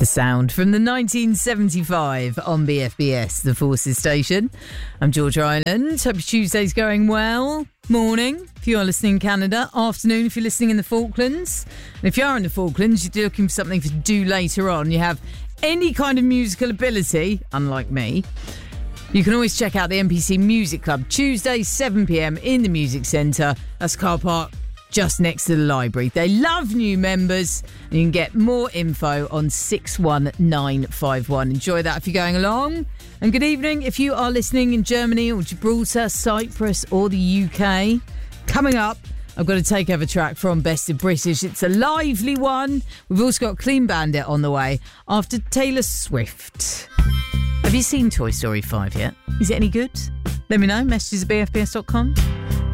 The sound from the 1975 on BFBS, the Forces station. I'm George Ireland. Hope your Tuesday's going well. Morning, if you are listening in Canada. Afternoon, if you're listening in the Falklands. And if you are in the Falklands, you're looking for something to do later on. You have any kind of musical ability, unlike me. You can always check out the NPC Music Club, Tuesday, 7pm in the Music Centre. That's car park just next to the library. They love new members, and you can get more info on 61951. Enjoy that if you're going along. And good evening if you are listening in Germany or Gibraltar, Cyprus or the UK. Coming up, I've got a takeover track from Best of British. It's a lively one. We've also got Clean Bandit on the way after Taylor Swift. Have you seen Toy Story 5 yet? Is it any good? Let me know. Messages at bfbs.com.